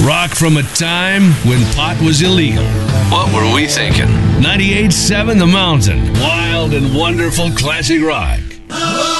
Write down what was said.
Rock from a time when pot was illegal. What were we thinking? 98.7 The Mountain. Wild and wonderful classic rock.